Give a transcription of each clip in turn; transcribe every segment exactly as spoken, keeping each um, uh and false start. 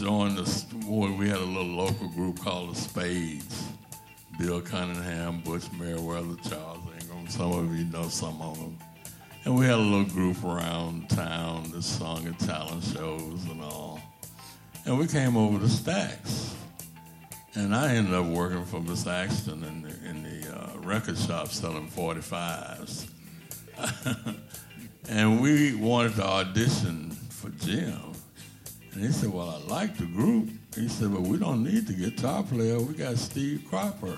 joined the, boy, we had a little local group called the Spades. Bill Cunningham, Butch Merriweather, Charles Ingram, some of you know some of them. And we had a little group around town that sung at talent shows and all. And we came over to Stax. And I ended up working for Miss Axton in the, in the uh, record shop selling forty-fives. And we wanted to audition for Jim. And he said, well, I like the group. He said, but we don't need the guitar player. We got Steve Cropper.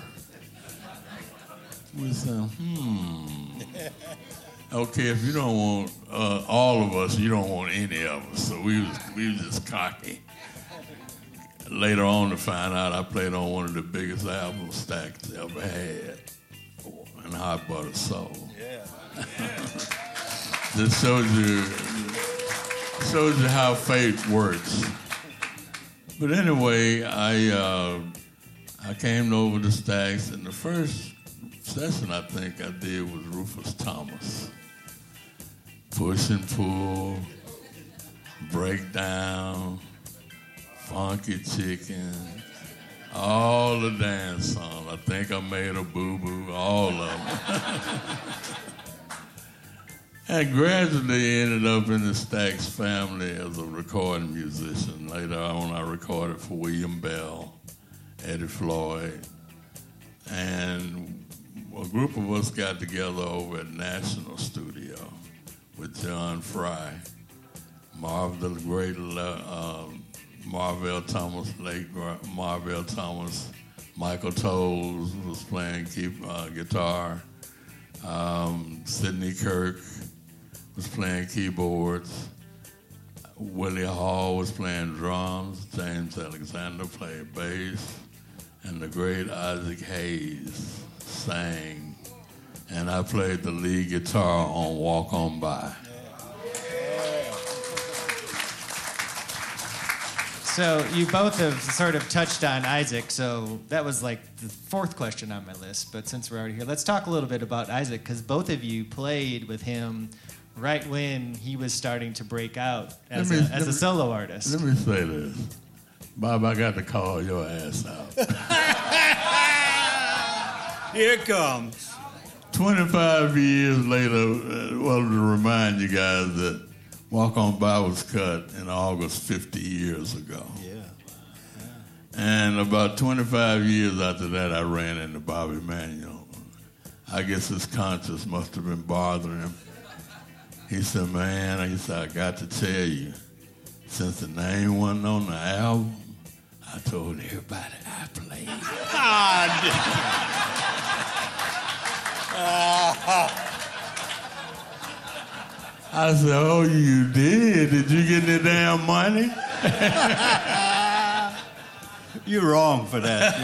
We said, hmm. Okay, if you don't want uh, all of us, you don't want any of us. So we was, we was just cocky. Later on to find out I played on one of the biggest albums Stax ever had, and Hot Butter Soul. Yeah. This shows you, shows you how fate works. But anyway, I uh, I came over to Stax, and the first session I think I did was Rufus Thomas. Push and pull, breakdown, funky chicken, all the dance songs. I think I made a boo-boo, all of them. And gradually ended up in the Stax family as a recording musician. Later on, I recorded for William Bell, Eddie Floyd, and a group of us got together over at National Studio with John Fry, Marv the great uh, Marvell Thomas, late Marvell Thomas, Michael Toles was playing keep, uh, guitar, um, Sidney Kirk was playing keyboards, Willie Hall was playing drums, James Alexander played bass, and the great Isaac Hayes sang, and I played the lead guitar on Walk On By. So you both have sort of touched on Isaac, so that was like the fourth question on my list, but since we're already here, let's talk a little bit about Isaac, because both of you played with him right when he was starting to break out as, me, a, as a me, solo artist. Let me say this. Bob, I got to call your ass out. Here it comes. twenty-five years later, I wanted to remind you guys that Walk On By was cut in August fifty years ago. Yeah. yeah. And about twenty-five years after that, I ran into Bobby Manuel. I guess his conscience must have been bothering him. He said, man, he said, I got to tell you, since the name wasn't on the album, I told everybody I played. I said, oh, you did? Did you get any damn money? You're wrong for that,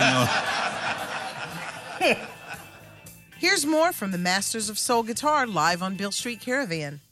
you know. Here's more from the Masters of Soul Guitar live on Beale Street Caravan.